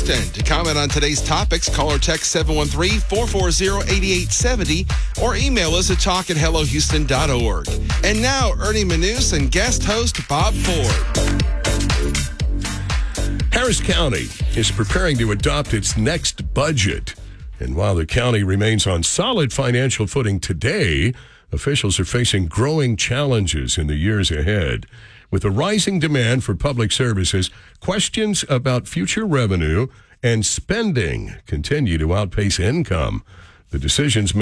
Houston. To comment on today's topics, call or text 713-440-8870 or email us at talk@hellohouston.org. And now, Ernie Manous and guest host Bob Ford. Harris County is preparing to adopt its next budget. And while the county remains on solid financial footing today, officials are facing growing challenges in the years ahead. With a rising demand for public services, questions about future revenue and spending continue to outpace income. The decisions